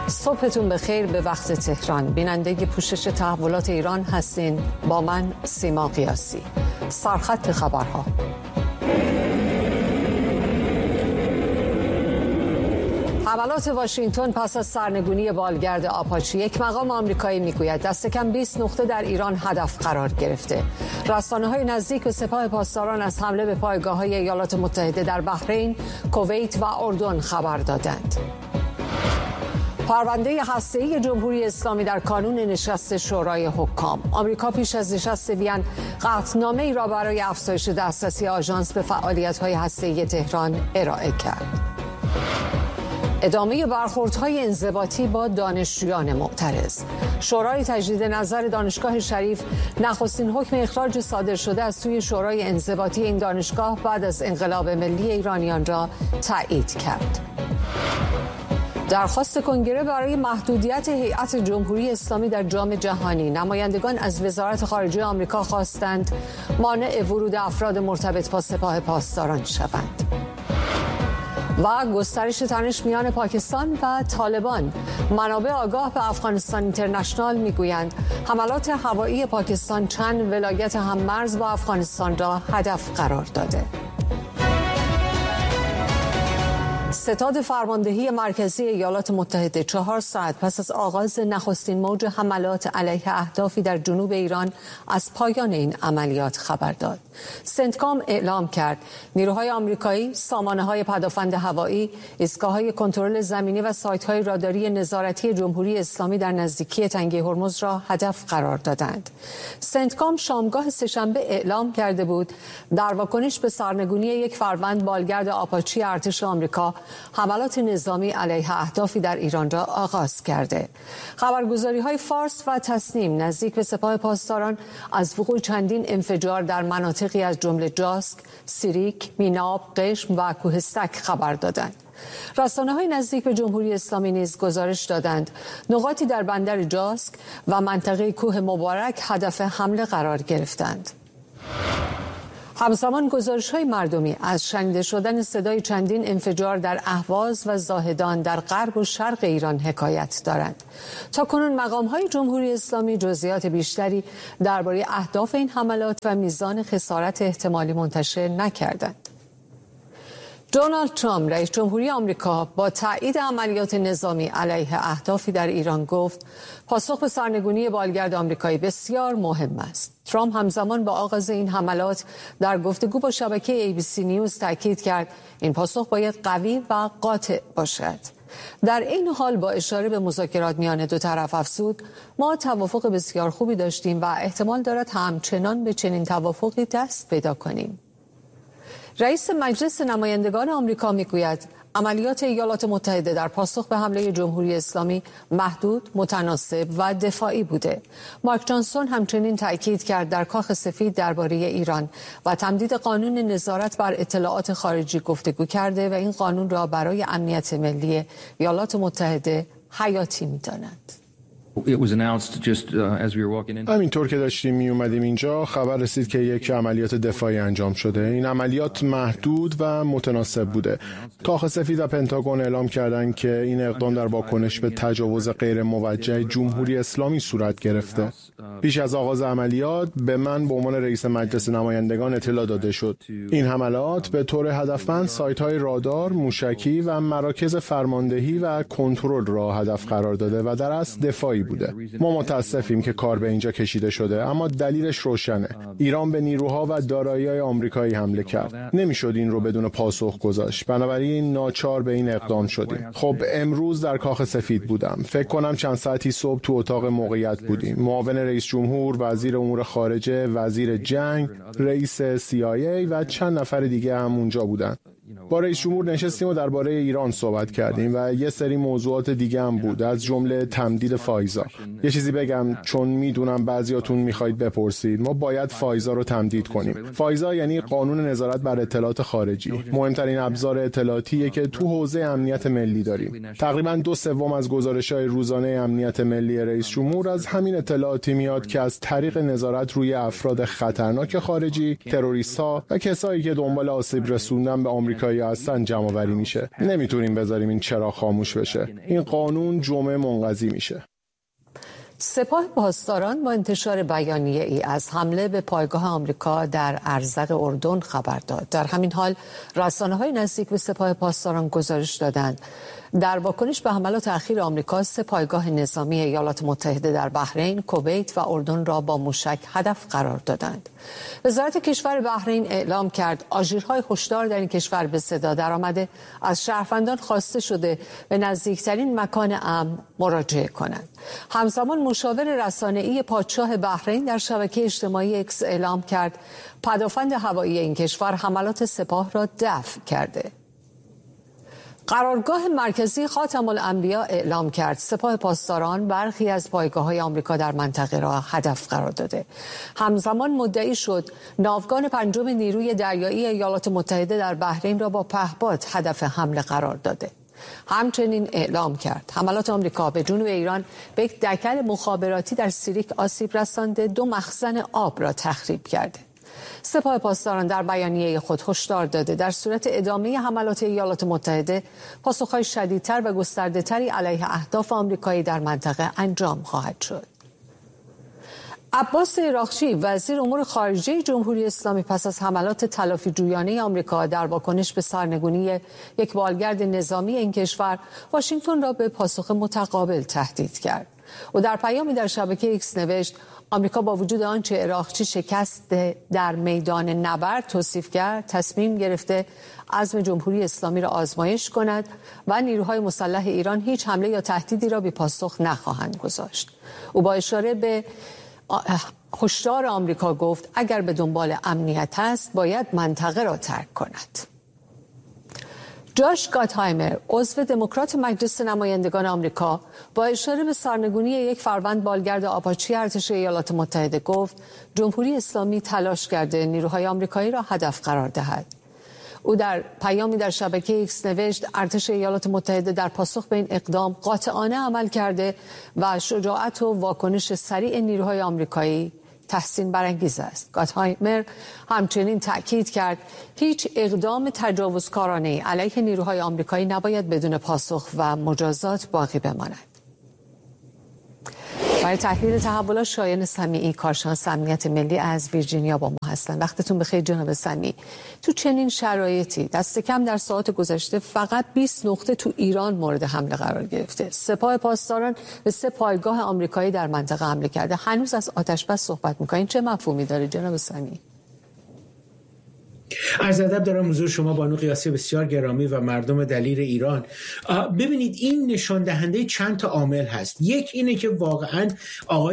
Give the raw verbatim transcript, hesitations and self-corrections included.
صبحتون بخیر به وقت تهران. بیننده پوشش تحولات ایران هستین با من سیما قیاسی. سرخط خبرها. حملات واشنگتن پس از سرنگونی بالگرد آپاچی. یک مقام آمریکایی میگوید دست کم بیست نقطه در ایران هدف قرار گرفته. رسانه‌های نزدیک به سپاه پاسداران از حمله به پایگاه‌های ایالات متحده در بحرین، کویت و اردن خبر دادند. پرونده هسته‌ای جمهوری اسلامی در کانون نشست شورای حکام. آمریکا پیش از نشست وین قطعنامه‌ای را برای افزایش دسترسی آژانس به فعالیت‌های هسته‌ای تهران ارائه کرد. ادامه برخوردهای انضباطی با دانشجویان معترض. شورای تجدید نظر دانشگاه شریف نخستین حکم اخراج صادر شده از سوی شورای انضباطی این دانشگاه بعد از انقلاب ملی ایرانیان را تایید کرد. درخواست کنگره برای محدودیت هیئت جمهوری اسلامی در جام جهانی. نمایندگان از وزارت خارجه آمریکا خواستند مانع ورود افراد مرتبط با سپاه پاسداران شوند. و گسترش تنش میان پاکستان و طالبان. منابع آگاه به افغانستان اینترنشنال میگویند حملات هوایی پاکستان چند ولایت هممرز با افغانستان را هدف قرار داده. ستاد فرماندهی مرکزی ایالات متحده چهار ساعت پس از آغاز نخستین موج حملات علیه اهدافی در جنوب ایران از پایان این عملیات خبر داد. سنتکام اعلام کرد نیروهای آمریکایی سامانه‌های پدافند هوایی، ایستگاه‌های کنترل زمینی و سایت‌های راداری نظارتی جمهوری اسلامی در نزدیکی تنگه هرمز را هدف قرار دادند. سنتکام شامگاه سه‌شنبه اعلام کرده بود در واکنش به سرنگونی یک فروند بالگرد آپاچی ارتش آمریکا حملات نظامی علیه اهدافی در ایران را آغاز کرده. خبرگزاری‌های فارس و تسنیم نزدیک به سپاه پاسداران از وقوع چندین انفجار در مناطقی از جمله جاسک، سیریک، میناب، قشم و کوهستک خبر دادند. رسانه‌های نزدیک به جمهوری اسلامی نیز گزارش دادند نقاطی در بندر جاسک و منطقه کوه مبارک هدف حمله قرار گرفتند. همزمان گزارش‌های مردمی از شنیده شدن صدای چندین انفجار در اهواز و زاهدان در غرب و شرق ایران حکایت دارند. تاکنون مقام‌های جمهوری اسلامی جزئیات بیشتری درباره اهداف این حملات و میزان خسارت احتمالی منتشر نکردند. دونالد ترامپ رئیس جمهوری آمریکا با تایید عملیات نظامی علیه اهدافی در ایران گفت پاسخ به سرنگونی بالگرد آمریکایی بسیار مهم است. ترامپ همزمان با آغاز این حملات در گفتگو با شبکه ای بی سی نیوز تاکید کرد این پاسخ باید قوی و قاطع باشد. در این حال با اشاره به مذاکرات میان دو طرف افزود ما توافق بسیار خوبی داشتیم و احتمال دارد همچنان به چنین توافقی دست پیدا کنیم. رئیس مجلس نمایندگان آمریکا میگوید عملیات ایالات متحده در پاسخ به حمله جمهوری اسلامی محدود، متناسب و دفاعی بوده. مایک جانسون همچنین تاکید کرد در کاخ سفید درباره ایران و تمدید قانون نظارت بر اطلاعات خارجی گفتگو کرده و این قانون را برای امنیت ملی ایالات متحده حیاتی می‌داند. همینطور که داشتیم می اومدیم اینجا خبر رسید که یک عملیات دفاعی انجام شده. این عملیات محدود و متناسب بوده. کاخ سفید و پنتاگون اعلام کردند که این اقدام در واکنش به تجاوز غیر موجه جمهوری اسلامی صورت گرفته. پیش از آغاز عملیات به من به عنوان رئیس مجلس نمایندگان اطلاع داده شد. این حملات به طور هدفمند سایت‌های رادار، موشکی و مراکز فرماندهی و کنترل را هدف قرار داده و در اصل دفاعی بوده. ما متاسفیم که کار به اینجا کشیده شده، اما دلیلش روشنه. ایران به نیروها و دارایی‌های آمریکایی حمله کرد. نمیشد این رو بدون پاسخ گذاشت. بنابراین ناچار به این اقدام شدیم. خب امروز در کاخ سفید بودم. فکر کنم چند ساعتی صبح تو اتاق موقعیت بودیم. معاون رئیس جمهور، وزیر امور خارجه، وزیر جنگ، رئیس سی آی ای و چند نفر دیگه هم اونجا بودن. با رئیس جمهور نشستیم و درباره ایران صحبت کردیم و یه سری موضوعات دیگه هم بود، از جمله تمدید فایزا. یه چیزی بگم چون میدونم بعضیاتون میخواید بپرسید، ما باید فایزا رو تمدید کنیم. فایزا یعنی قانون نظارت بر اطلاعات خارجی، مهمترین ابزار اطلاعاتیه که تو حوزه امنیت ملی داریم. تقریبا دو سوم از گزارش‌های روزانه امنیت ملی رئیس جمهور از همین اطلاعاتی میاد که از طریق نظارت روی افراد خطرناک خارجی، تروریست‌ها و کسایی که دنبال آسیب رسوندن به آمریکا آمریکایی هستن جمع آوری میشه. نمیتونیم بذاریم این چراغ خاموش بشه. این قانون جمعه منقضی میشه. سپاه پاسداران با انتشار بیانیه ای از حمله به پایگاه آمریکا در ارزق اردن خبر داد. در همین حال رسانه‌های نزدیک به سپاه پاسداران گزارش دادند در واکنش به حملات اخیر آمریکا سه پایگاه نظامی ایالات متحده در بحرین، کویت و اردن را با موشک هدف قرار دادند. وزارت کشور بحرین اعلام کرد آژیرهای هشدار در این کشور به صدا درآمده، از شهروندان خواسته شده به نزدیکترین مکان امن مراجعه کنند. همزمان مشاور رسانه‌ای پادشاه بحرین در شبکه اجتماعی اکس اعلام کرد پدافند هوایی این کشور حملات سپاه را دفع کرده. قرارگاه مرکزی خاتم الانبیا اعلام کرد سپاه پاسداران برخی از پایگاه‌های آمریکا در منطقه را هدف قرار داده. همزمان مدعی شد ناوگان پنجم نیروی دریایی ایالات متحده در بحرین را با پهپاد هدف حمله قرار داده. همچنین اعلام کرد حملات آمریکا به جنوب ایران به یک دکل مخابراتی در سیریک آسیب رسانده، دو مخزن آب را تخریب کرده. سپاه پاسداران در بیانیه خود هشدار داده در صورت ادامه حملات ایالات متحده پاسخهای شدیدتر و گسترده‌تری علیه اهداف آمریکایی در منطقه انجام خواهد شد. عباس عراقچی وزیر امور خارجه جمهوری اسلامی پس از حملات تلافی جویانه آمریکا در واکنش به سرنگونی یک بالگرد نظامی این کشور، واشنگتن را به پاسخ متقابل تهدید کرد. او در پیامی در شبکه ایکس نوشت آمریکا با وجود آنچه عراقچی شکست در میدان نبرد توصیف کرد، تصمیم گرفته عزم جمهوری اسلامی را آزمایش کند و نیروهای مسلح ایران هیچ حمله یا تهدیدی را بی پاسخ نخواهند گذاشت. او با اشاره به هشدار آمریکا گفت اگر به دنبال امنیت است باید منطقه را ترک کند. جاش گاتهایمر عضو دموکرات مجلس نمایندگان آمریکا با اشاره به سرنگونی یک فروند بالگرد آپاچی ارتش ایالات متحده گفت جمهوری اسلامی تلاش کرده نیروهای آمریکایی را هدف قرار دهد. او در پیامی در شبکه ایکس نوشت ارتش ایالات متحده در پاسخ به این اقدام قاطعانه عمل کرده و شجاعت و واکنش سریع نیروهای آمریکایی تحسین برانگیز است. گاتهایمر همچنین تأکید کرد هیچ اقدام تجاوزکارانه علیه نیروهای آمریکایی نباید بدون پاسخ و مجازات باقی بماند. برای تحلیل تحولات شایان سمیعی کارشناس امنیت ملی از ویرجینیا با ما هستند. وقتتون بخیر جناب سمیعی. تو چنین شرایطی دست کم در ساعات گذشته فقط بیست نقطه تو ایران مورد حمله قرار گرفته. سپاه پاسداران به سه پایگاه آمریکایی در منطقه حمله کرده. هنوز از آتش‌بس صحبت می‌کنین، چه مفهومی داره جناب سمیعی؟ عرض ادب دارم حضور شما بانو قیاسی بسیار گرامی و مردم دلیر ایران. ببینید این نشان دهنده چند تا عامل هست. یک اینه که واقعاً آقای